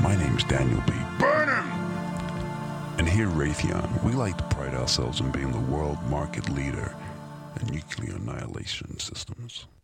My name's Daniel B. Burn him! And here at Raytheon, we like to pride ourselves in being the world market leader in nuclear annihilation systems.